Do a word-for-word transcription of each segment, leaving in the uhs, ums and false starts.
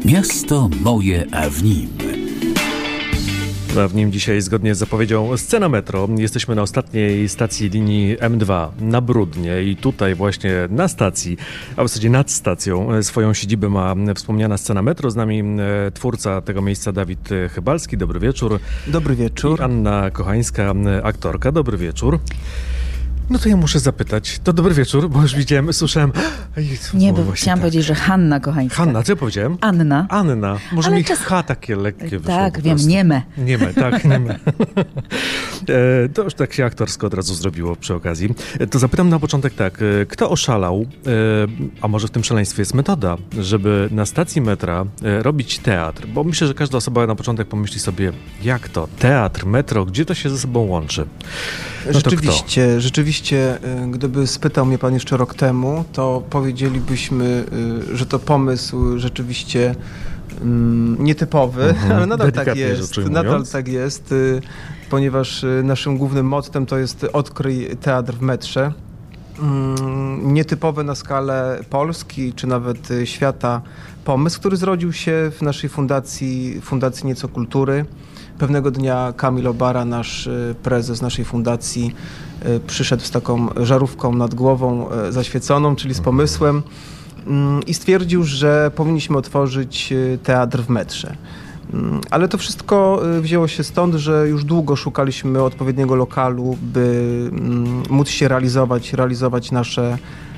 Miasto moje, a w nim. A w nim dzisiaj, zgodnie z zapowiedzią Scena Metro, jesteśmy na ostatniej stacji linii M dwa na Brudnie i tutaj właśnie na stacji, a w zasadzie nad stacją, swoją siedzibę ma wspomniana Scena Metro. Z nami twórca tego miejsca Dawid Chybalski. Dobry wieczór. Dobry wieczór. I Anna Kochańska, aktorka. Dobry wieczór. No to ja muszę zapytać. To dobry wieczór, bo już widziałem, słyszałem... Jezu, nie, bo chciałam tak. powiedzieć, że Hanna Kochańska. Hanna, co ja powiedziałem? Anna. Anna. Może Ale mi czas... H takie lekkie wyszło. Tak, wiem, nieme. Nieme, tak, nieme. e, to już tak się aktorsko od razu zrobiło przy okazji. E, to zapytam na początek tak. E, kto oszalał, e, a może w tym szaleństwie jest metoda, żeby na stacji metra e, robić teatr? Bo myślę, że każda osoba na początek pomyśli sobie, jak to? Teatr, metro, gdzie to się ze sobą łączy? No rzeczywiście, rzeczywiście, gdyby spytał mnie pan jeszcze rok temu, to powiedzielibyśmy, że to pomysł rzeczywiście nietypowy, mhm, ale nadal tak jest, nadal tak jest, ponieważ naszym głównym mottem to jest odkryj teatr w metrze. Nietypowy na skalę Polski, czy nawet świata pomysł, który zrodził się w naszej fundacji, Fundacji Nieco Kultury. Pewnego dnia Kamil Obara, nasz prezes naszej fundacji, przyszedł z taką żarówką nad głową zaświeconą, czyli z pomysłem i stwierdził, że powinniśmy otworzyć teatr w metrze. Ale to wszystko wzięło się stąd, że już długo szukaliśmy odpowiedniego lokalu, by móc się realizować, realizować nasze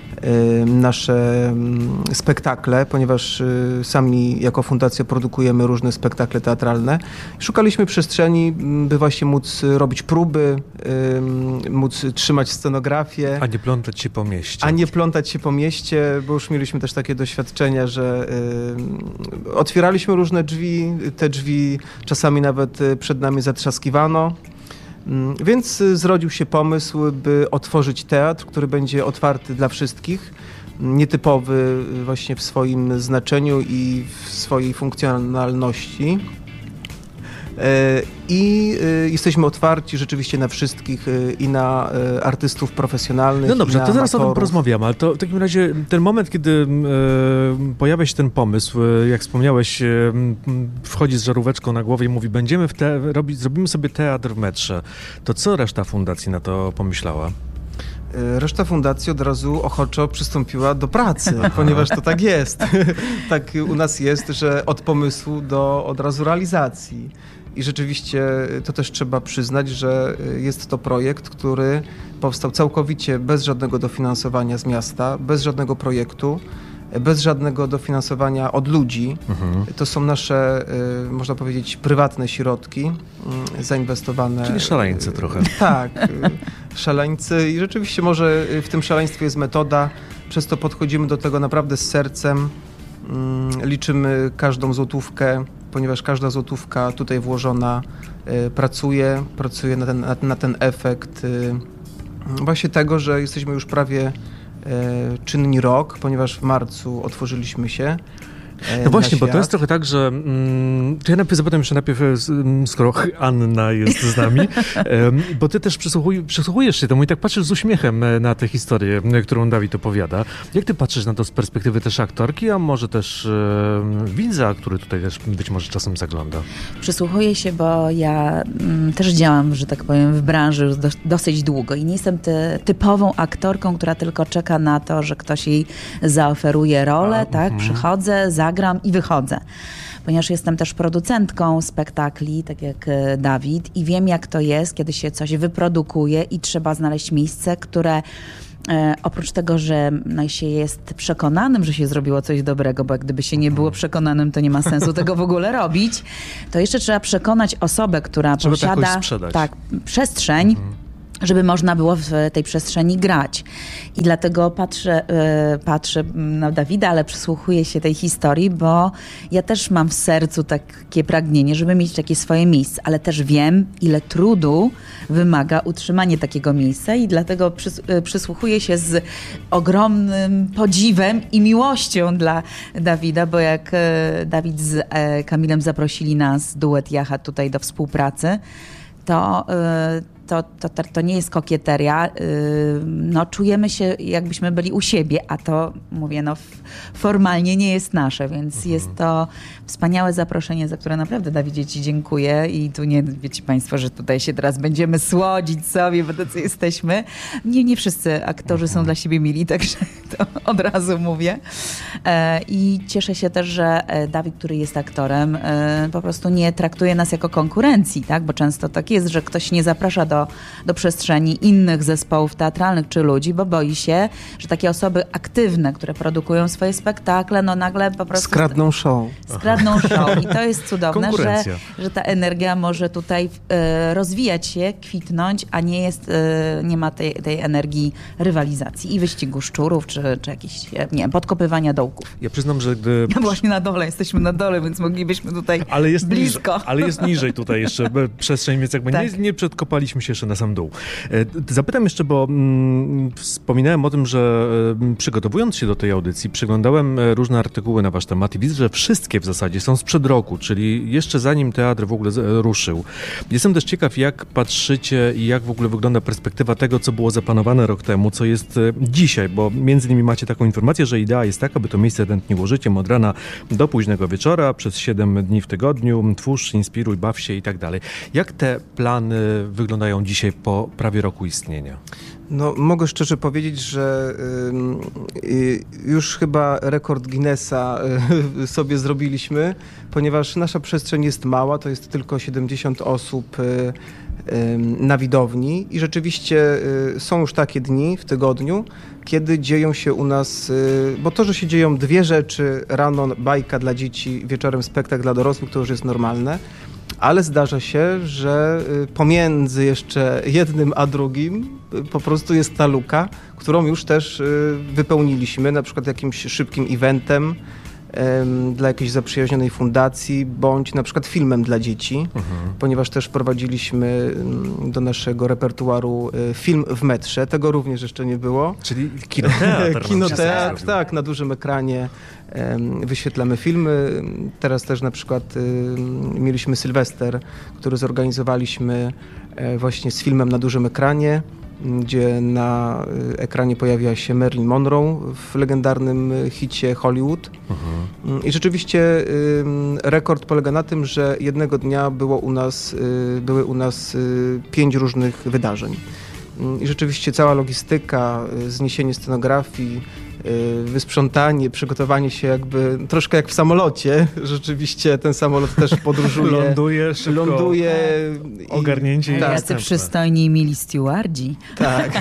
nasze spektakle, ponieważ sami jako fundacja produkujemy różne spektakle teatralne. Szukaliśmy przestrzeni, by właśnie móc robić próby, móc trzymać scenografię. A nie plątać się po mieście. A nie plątać się po mieście, bo już mieliśmy też takie doświadczenia, że otwieraliśmy różne drzwi, te drzwi czasami nawet przed nami zatrzaskiwano. Więc zrodził się pomysł, by otworzyć teatr, który będzie otwarty dla wszystkich, nietypowy właśnie w swoim znaczeniu i w swojej funkcjonalności. I jesteśmy otwarci rzeczywiście na wszystkich, i na artystów profesjonalnych. No dobrze, to zaraz amatorów. o tym porozmawiamy, ale to w takim razie ten moment, kiedy e, pojawia się ten pomysł, jak wspomniałeś, e, wchodzi z żaróweczką na głowie i mówi, będziemy w te, robić, zrobimy sobie teatr w metrze, to co reszta fundacji na to pomyślała? Reszta fundacji od razu ochoczo przystąpiła do pracy, ponieważ to tak jest. Tak u nas jest, że od pomysłu do od razu realizacji. I rzeczywiście to też trzeba przyznać, że jest to projekt, który powstał całkowicie bez żadnego dofinansowania z miasta, bez żadnego projektu, bez żadnego dofinansowania od ludzi. Mhm. To są nasze, można powiedzieć, prywatne środki zainwestowane. Czyli szaleńcy trochę. Tak, szaleńcy. I rzeczywiście może w tym szaleństwie jest metoda, przez to podchodzimy do tego naprawdę z sercem. Liczymy każdą złotówkę, ponieważ każda złotówka tutaj włożona pracuje, pracuje na ten, na, na ten efekt właśnie tego, że jesteśmy już prawie czynni rok, ponieważ w marcu otworzyliśmy się. No właśnie, bo to jest trochę tak, że mm, to ja najpierw zapytam jeszcze najpierw, skoro Anna jest z nami, um, bo ty też przysłuchuj, przysłuchujesz się temu i tak patrzysz z uśmiechem na tę historię, którą Dawid opowiada. Jak ty patrzysz na to z perspektywy też aktorki, a może też um, widza, który tutaj też być może czasem zagląda? Przysłuchuję się, bo ja mm, też działam, że tak powiem, w branży już do, dosyć długo i nie jestem ty, typową aktorką, która tylko czeka na to, że ktoś jej zaoferuje rolę, a, tak, mm. przychodzę, zagram i wychodzę. Ponieważ jestem też producentką spektakli, tak jak Dawid, i wiem, jak to jest, kiedy się coś wyprodukuje i trzeba znaleźć miejsce, które e, oprócz tego, że no, się jest przekonanym, że się zrobiło coś dobrego, bo gdyby się nie było przekonanym, to nie ma sensu tego w ogóle robić, to jeszcze trzeba przekonać osobę, która trzeba posiada tak, przestrzeń, mhm. żeby można było w tej przestrzeni grać. I dlatego patrzę, yy, patrzę na Dawida, ale przysłuchuję się tej historii, bo ja też mam w sercu takie pragnienie, żeby mieć takie swoje miejsce, ale też wiem, ile trudu wymaga utrzymanie takiego miejsca i dlatego przys yy, przysłuchuję się z ogromnym podziwem i miłością dla Dawida, bo jak yy, Dawid z yy, Kamilem zaprosili nas, duet Jacha, tutaj do współpracy, to yy, to, to, to, to nie jest kokieteria. No, czujemy się, jakbyśmy byli u siebie, a to, mówię, no, formalnie nie jest nasze, więc mhm. jest to wspaniałe zaproszenie, za które naprawdę, Dawidzie, ci dziękuję i tu nie wiecie państwo, że tutaj się teraz będziemy słodzić sobie, bo tacy jesteśmy. Nie, nie wszyscy aktorzy mhm. są dla siebie mili, także to od razu mówię. I cieszę się też, że Dawid, który jest aktorem, po prostu nie traktuje nas jako konkurencji, tak? Bo często tak jest, że ktoś nie zaprasza do, do przestrzeni innych zespołów teatralnych czy ludzi, bo boi się, że takie osoby aktywne, które produkują swoje spektakle, no nagle po prostu... Skradną show. Skradną show. I to jest cudowne, że, że ta energia może tutaj e, rozwijać się, kwitnąć, a nie jest, e, nie ma tej, tej energii rywalizacji i wyścigu szczurów, czy, czy jakichś, nie wiem, podkopywania dołków. Ja przyznam, że gdy... Ja właśnie na dole, jesteśmy na dole, więc moglibyśmy tutaj ale jest blisko. Niżej, ale jest niżej tutaj jeszcze przestrzeń, więc jakby tak. nie, nie przedkopaliśmy się jeszcze na sam dół. Zapytam jeszcze, bo mm, wspominałem o tym, że mm, przygotowując się do tej audycji, przyglądałem różne artykuły na wasz temat i widzę, że wszystkie w zasadzie są sprzed roku, czyli jeszcze zanim teatr w ogóle ruszył. Jestem też ciekaw, jak patrzycie i jak w ogóle wygląda perspektywa tego, co było zaplanowane rok temu, co jest dzisiaj, bo między innymi macie taką informację, że idea jest taka, aby to miejsce tętniło życiem od rana do późnego wieczora, przez siedem dni w tygodniu, twórz, inspiruj, baw się i tak dalej. Jak te plany wyglądają dzisiaj po prawie roku istnienia? No, mogę szczerze powiedzieć, że y, y, już chyba rekord Guinnessa y, sobie zrobiliśmy, ponieważ nasza przestrzeń jest mała, to jest tylko siedemdziesiąt osób y, y, na widowni i rzeczywiście y, są już takie dni w tygodniu, kiedy dzieją się u nas, y, bo to, że się dzieją dwie rzeczy, rano bajka dla dzieci, wieczorem spektakl dla dorosłych, to już jest normalne. Ale zdarza się, że pomiędzy jeszcze jednym a drugim po prostu jest ta luka, którą już też wypełniliśmy, na przykład jakimś szybkim eventem dla jakiejś zaprzyjaźnionej fundacji, bądź na przykład filmem dla dzieci, mhm. ponieważ też wprowadziliśmy do naszego repertuaru film w metrze, tego również jeszcze nie było. Czyli kinoteatr. Kinoteatr, tak, na dużym ekranie wyświetlamy filmy. Teraz też na przykład mieliśmy Sylwester, który zorganizowaliśmy właśnie z filmem na dużym ekranie, gdzie na ekranie pojawia się Marilyn Monroe w legendarnym hicie Hollywood. Mhm. I rzeczywiście rekord polega na tym, że jednego dnia było u nas, były u nas pięć różnych wydarzeń. I rzeczywiście cała logistyka, zniesienie scenografii, wysprzątanie, przygotowanie się jakby troszkę jak w samolocie. Rzeczywiście ten samolot też podróżuje. Ląduje szybko. Ląduje. Ogarnięcie. Tak. Jacy przystojni i mili stewardzi. Tak.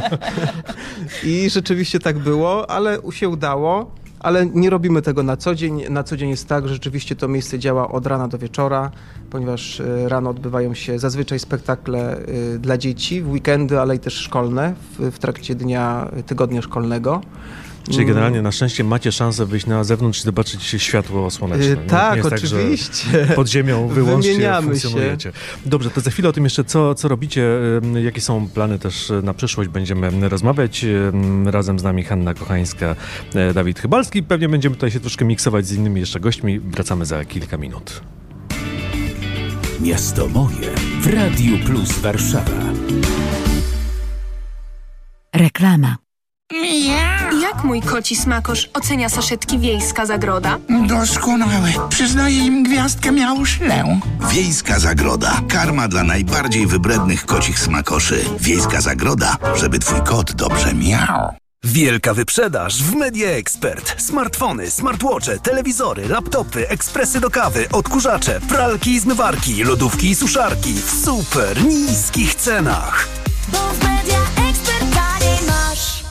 I rzeczywiście tak było, ale się udało. Ale nie robimy tego na co dzień. Na co dzień jest tak, że rzeczywiście to miejsce działa od rana do wieczora, ponieważ rano odbywają się zazwyczaj spektakle dla dzieci, w weekendy, ale i też szkolne, w, w trakcie dnia, tygodnia szkolnego. Czyli generalnie na szczęście macie szansę wyjść na zewnątrz i zobaczyć światło słoneczne. Yy, tak, nie jest oczywiście. Tak, że pod ziemią wyłącznie Wymieniamy funkcjonujecie. się. Dobrze, to za chwilę o tym jeszcze, co, co robicie, jakie są plany też na przyszłość. Będziemy rozmawiać. Razem z nami Hanna Kochańska, Dawid Chybalski. Pewnie będziemy tutaj się troszkę miksować z innymi jeszcze gośćmi. Wracamy za kilka minut. Miasto moje w Radiu Plus Warszawa. Reklama. Jak mój koci smakosz ocenia saszetki Wiejska Zagroda? Doskonałe. Przyznaję im gwiazdkę miałuszlę. Wiejska Zagroda. Karma dla najbardziej wybrednych kocich smakoszy. Wiejska Zagroda, żeby twój kot dobrze miał. Wielka wyprzedaż w Media Expert. Smartfony, smartwatche, telewizory, laptopy, ekspresy do kawy, odkurzacze, pralki i zmywarki, lodówki i suszarki w super niskich cenach. Bo w Media Expert taniej masz.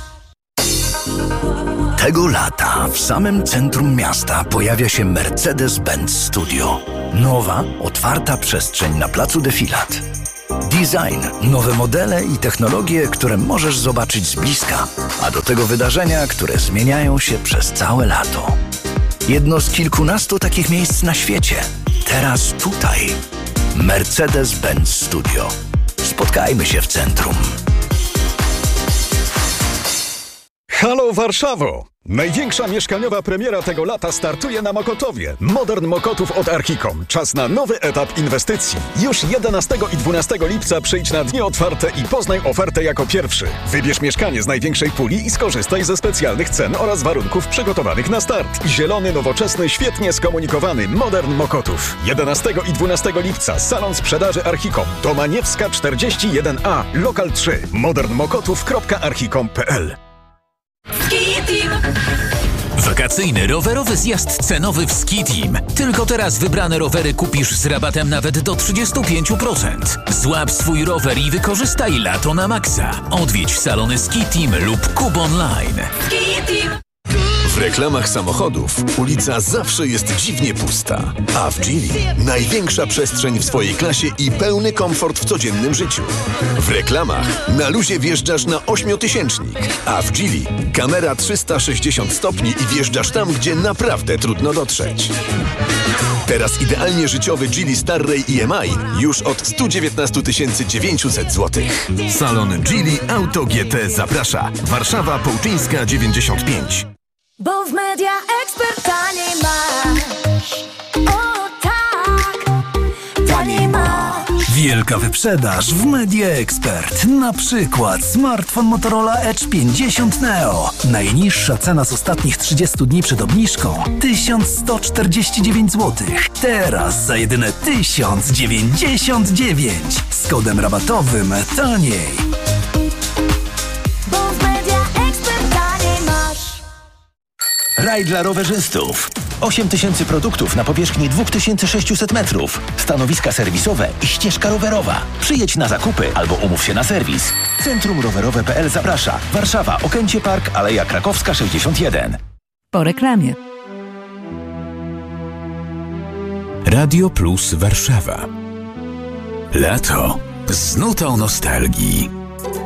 Tego lata w samym centrum miasta pojawia się Mercedes-Benz Studio. Nowa, otwarta przestrzeń na placu Defilat. Design, nowe modele i technologie, które możesz zobaczyć z bliska, a do tego wydarzenia, które zmieniają się przez całe lato. Jedno z kilkunastu takich miejsc na świecie. Teraz tutaj. Mercedes-Benz Studio. Spotkajmy się w centrum. Halo Warszawo! Największa mieszkaniowa premiera tego lata startuje na Mokotowie. Modern Mokotów od Archicom. Czas na nowy etap inwestycji. Już jedenastego i dwunastego lipca przyjdź na dni otwarte i poznaj ofertę jako pierwszy. Wybierz mieszkanie z największej puli i skorzystaj ze specjalnych cen oraz warunków przygotowanych na start. Zielony, nowoczesny, świetnie skomunikowany Modern Mokotów. jedenastego i dwunastego lipca salon sprzedaży Archicom. Domaniewska czterdzieści jeden A, lokal trzy. modern mokotów kropka archicom kropka p l. Wakacyjny rowerowy zjazd cenowy w Ski Team. Tylko teraz wybrane rowery kupisz z rabatem nawet do trzydzieści pięć procent. Złap swój rower i wykorzystaj lato na maksa. Odwiedź salony Ski Team lub Kub Online. Ski Team. W reklamach samochodów ulica zawsze jest dziwnie pusta. A w Geely największa przestrzeń w swojej klasie i pełny komfort w codziennym życiu. W reklamach na luzie wjeżdżasz na ośmiotysięcznik, a w Geely kamera trzysta sześćdziesiąt stopni i wjeżdżasz tam, gdzie naprawdę trudno dotrzeć. Teraz idealnie życiowy Geely Starray I M I już od sto dziewiętnaście tysięcy dziewięćset złotych. Salon Geely Auto G T zaprasza. Warszawa, Połczyńska dziewięćdziesiąt pięć. Bo w Media Expert taniej masz. O tak, taniej masz. Wielka wyprzedaż w Media Expert. Na przykład smartfon Motorola Edge pięćdziesiąt Neo. Najniższa cena z ostatnich trzydziestu dni przed obniżką tysiąc sto czterdzieści dziewięć złotych. Teraz za jedyne tysiąc dziewięćdziesiąt dziewięć. Z kodem rabatowym taniej. Raj dla rowerzystów. osiem tysięcy produktów na powierzchni dwa tysiące sześćset metrów. Stanowiska serwisowe i ścieżka rowerowa. Przyjedź na zakupy albo umów się na serwis. Centrum Rowerowe kropka p l zaprasza. Warszawa, Okęcie Park, Aleja Krakowska sześćdziesiąt jeden. Po reklamie. Radio Plus Warszawa. Lato z nutą nostalgii.